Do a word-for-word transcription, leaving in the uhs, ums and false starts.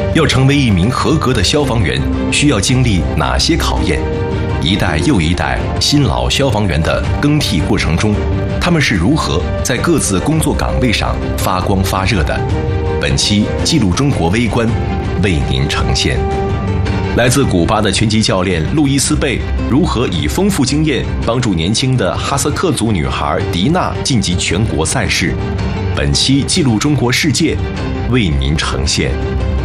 要成为一名合格的消防员，需要经历哪些考验？一代又一代新老消防员的更替过程中，他们是如何在各自工作岗位上发光发热的？本期记录中国微观为您呈现。来自古巴的拳击教练路易斯贝如何以丰富经验帮助年轻的哈萨克族女孩迪娜晋级全国赛事？本期记录中国世界为您呈现。